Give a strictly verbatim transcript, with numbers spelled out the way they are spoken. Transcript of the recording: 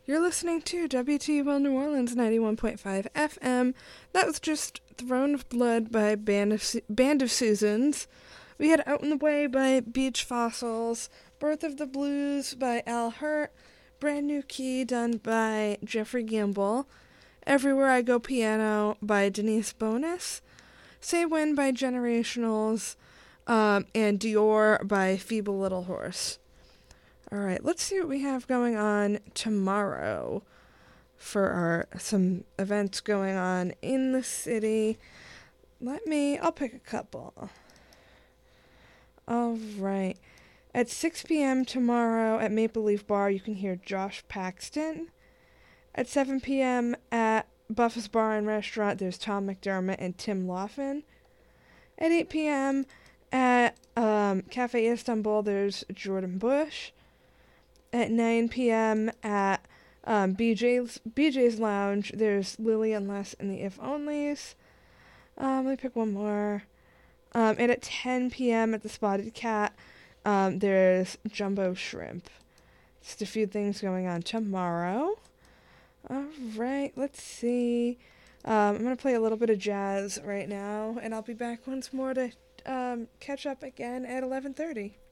You're listening to W T U L New Orleans ninety-one point five F M. That was just Throne of Blood by Band of, Su- Band of Susans. We had Out in the Way by Beach Fossils, Birth of the Blues by Al Hurt, Brand New Key done by Jeffrey Gamble, Everywhere I Go Piano by Denise Bonus, Say When by Generationals, um, and Dior by Feeble Little Horse. All right, let's see what we have going on tomorrow for our some events going on in the city. Let me, I'll pick a couple. All right. At six p.m. tomorrow at Maple Leaf Bar, you can hear Josh Paxton. At seven p.m. at Buff's Bar and Restaurant, there's Tom McDermott and Tim Laughlin. At eight p.m. at um, Cafe Istanbul, there's Jordan Bush. At nine p.m. at um, B J's B J's Lounge, there's Lillian Les and the If Onlys. Um, let me pick one more. Um, and at ten p.m. at the Spotted Cat, um, there's Jumbo Shrimp. Just a few things going on tomorrow. All right, let's see. Um, I'm going to play a little bit of jazz right now, and I'll be back once more to um, catch up again at eleven thirty.